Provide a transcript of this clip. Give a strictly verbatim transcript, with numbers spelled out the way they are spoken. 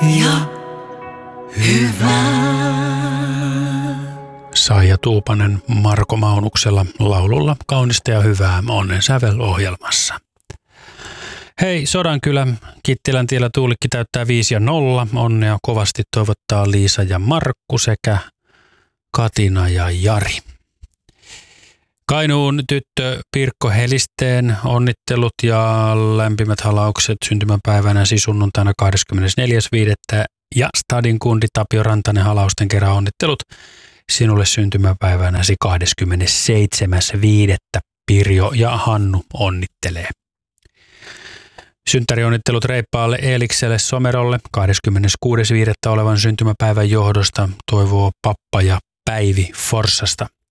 ja hyvää. Saija Tuupanen Marko Maunuksella laululla Kaunista ja hyvää Onnen sävel-ohjelmassa. Hei, Sodankylä, Kittilän tiellä Tuulikki täyttää viisi ja nolla. Onnea kovasti toivottaa Liisa ja Markku sekä Katina ja Jari. Kainuun tyttö Pirkko Helisteen onnittelut ja lämpimät halaukset syntymäpäivänäsi sunnuntaina kahdeskymmenesneljäs viidettä ja Stadin kundi Tapio Rantanen halausten kerran onnittelut sinulle syntymäpäivänäsi kahdeskymmenesseitsemäs viidettä Pirjo ja Hannu onnittelee. Synttärionnittelut reippaalle Eelikselle Somerolle kahdeskymmeneskuudes viidettä olevan syntymäpäivän johdosta toivoo pappa ja Päivi Forssasta.